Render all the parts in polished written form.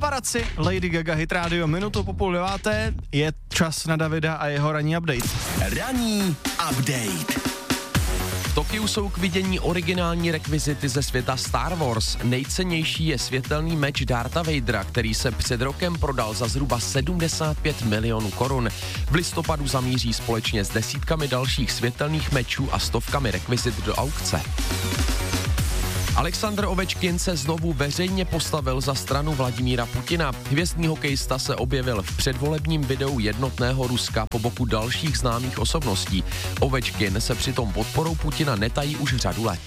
Paparaci, Lady Gaga, Hit Radio, minutu po 8:30, je čas na Davida a jeho ranní update. Ranní update. V Tokiu jsou k vidění originální rekvizity ze světa Star Wars. Nejcennější je světelný meč Dartha Vadera, který se před rokem prodal za zhruba 75 milionů korun. V listopadu zamíří společně s desítkami dalších světelných mečů a stovkami rekvizit do aukce. Alexandr Ovečkin se znovu veřejně postavil za stranu Vladimíra Putina. Hvězdný hokejista se objevil v předvolebním videu jednotného Ruska po boku dalších známých osobností. Ovečkin se přitom podporou Putina netají už řadu let.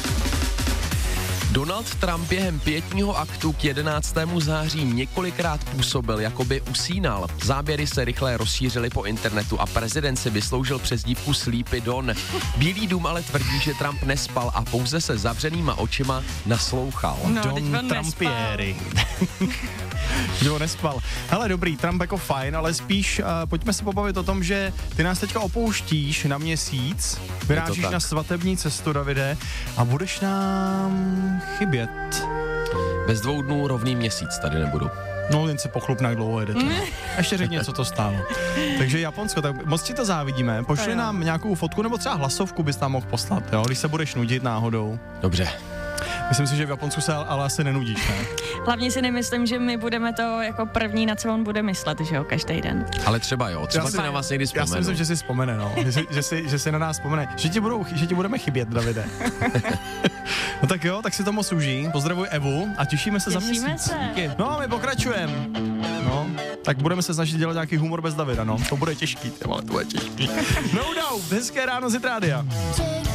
Donald Trump během pietního aktu k 11. září několikrát působil, jako by usínal. Záběry se rychle rozšířily po internetu a prezident si vysloužil přezdívku Sleepy Don. Bílý dům ale tvrdí, že Trump nespal a pouze se zavřenýma očima naslouchal. No, Don Trumpieri. Kdo nespal. Hele, dobrý, Trump jako fajn, ale spíš pojďme se pobavit o tom, že ty nás teďka opouštíš na měsíc, vyrážíš na svatební cestu, Davide, a budeš nám chybět. Bez 2 dnů rovný měsíc tady nebudu. No, jen se pochlup, jak dlouho jedete. Ještě řekni, co to stálo. Takže Japonsko, tak moc ti to závidíme. Pošli nám nějakou fotku, nebo třeba hlasovku bys tam mohl poslat, jo, když se budeš nudit náhodou. Dobře. Myslím si, že v Japonsku se ale asi nenudíš, ne? Hlavně si nemyslím, že my budeme to jako první, na co on bude myslet, že jo, každý den. Ale třeba jo, třeba si na vás někdy vzpomenu. Já si myslím, že si vzpomene, no. že si na nás vzpomene. Že ti budeme chybět, Davide. No tak jo, tak si to moc užij. Pozdravuj Evu a těšíme se za měsíc. Se. Díky. No a my pokračujeme. No, tak budeme se snažit dělat nějaký humor bez Davida, no. To bude těžký, to bude těžký. No doubt, hezké ráno z Hit Rádia.